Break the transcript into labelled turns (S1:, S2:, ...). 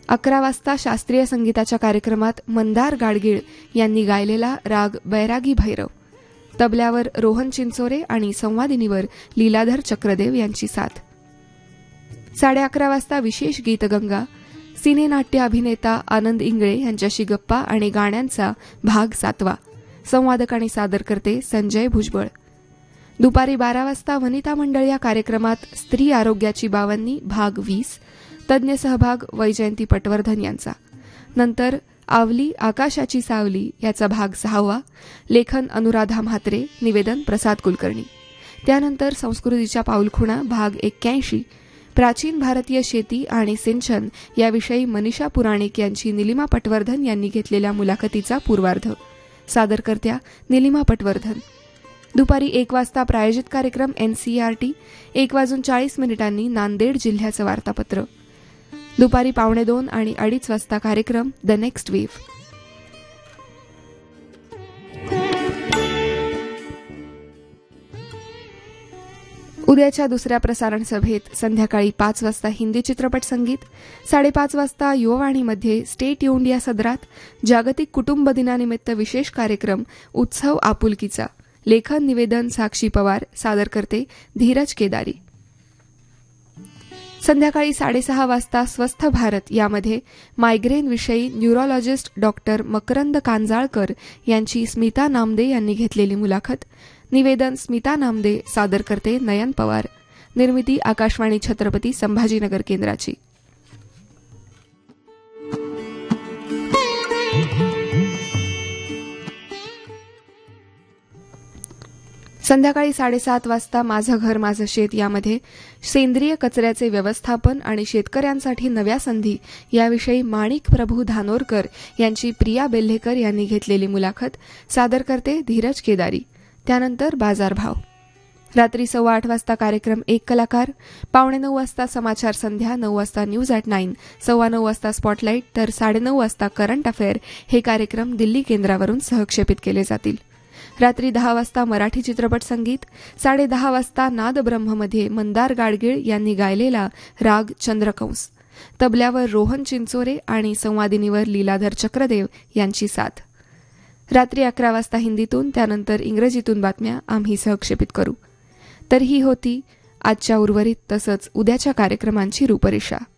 S1: 11 वाजता शास्त्रीय संगीताच्या कार्यक्रमात मंदार गाडगीळ यांनी गायलेला राग बैरागी भैरव. तबल्यावर रोहन चिंचोरे आणि संवादिनीवर लीलाधर चक्रदेव यांची साथ. 11:30 वाजता विशेष गीतगंगा. सिनेनाट्य अभिनेता आनंद इंगळे यांच्याशी गप्पा आणि गाण्यांचा भाग 7. संवादक आणि सादरकर्ते संजय भुजबळ. दुपारी 12 वाजता वनिता मंडळ या कार्यक्रमात स्त्री आरोग्याची बावन्नी भाग 20. तज्ज्ञ सहभाग वैजयंती पटवर्धन यांचा. नंतर आवली आकाशाची सावली याचा भाग 6. लेखन अनुराधा म्हात्रे. निवेदन प्रसाद कुलकर्णी. त्यानंतर संस्कृतीच्या पाऊलखुणा भाग 81. प्राचीन भारतीय शेती आणि सिंचन याविषयी मनीषा पुराणिक यांची निलिमा पटवर्धन यांनी घेतलेल्या मुलाखतीचा पूर्वार्ध. सादरकर्त्या निलिमा पटवर्धन. दुपारी 1 वाजता प्रायोजित कार्यक्रम NCERT. 1:40 नांदेड जिल्ह्याचं वार्तापत्र. दुपारी 1:45 आणि 2:30 वाजता कार्यक्रम द नेक्स्ट वेव्ह. उद्याच्या दुसऱ्या प्रसारण सभेत संध्याकाळी 5 वाजता हिंदी चित्रपट संगीत. 5:30 वाजता युववाणीमध्ये स्टे ट्यून्ड या सदरात जागतिक कुटुंब दिनानिमित्त विशेष कार्यक्रम उत्सव आपुलकीचा. लेखन निवेदन साक्षी पवार. सादरकर्ते धीरज केदारी. संध्याकाळी 6:30 वाजता स्वस्थ भारत यामध्ये मायग्रेन विषयी न्यूरोलॉजिस्ट डॉक्टर मकरंद कांजाळकर यांची स्मिता नामदे यांनी घेतलेली मुलाखत. निवेदन स्मिता नामदे. सादरकर्ते नयन पवार. निर्मिती आकाशवाणी छत्रपती संभाजीनगर केंद्राची. संध्याकाळी 7:30 वाजता माझं घर माझं शेत यामध्ये सेंद्रिय कचऱ्याचे व्यवस्थापन आणि शेतकऱ्यांसाठी नव्या संधी याविषयी माणिक प्रभू धानोरकर यांची प्रिया बेल्हेकर यांनी घेतलेली मुलाखत. सादरकर्ते धीरज केदारी. त्यानंतर बाजारभाव. रात्री 8:15 वाजता कार्यक्रम एक कलाकार. 9:15 वाजता समाचार संध्या. 9 वाजता न्यूज ॲट 9. 9:15 वाजता स्पॉटलाईट तर 9:30 वाजता करंट अफेअर हे कार्यक्रम दिल्ली केंद्रावरून सहक्षेपित केले जातील. रात्री 10 वाजता मराठी चित्रपट संगीत. 10:30 वाजता नादब्रह्ममध्ये मंदार गाडगीळ यांनी गायलेला राग चंद्रकंस. तबल्यावर रोहन चिंचोरे आणि संवादिनीवर लीलाधर चक्रदेव यांची साथ. रात्री 11 वाजता हिंदीतून त्यानंतर इंग्रजीतून बातम्या आम्ही सहक्षेपित करू. तर ही होती आजच्या उर्वरित तसंच उद्याच्या कार्यक्रमांची रूपरेषा.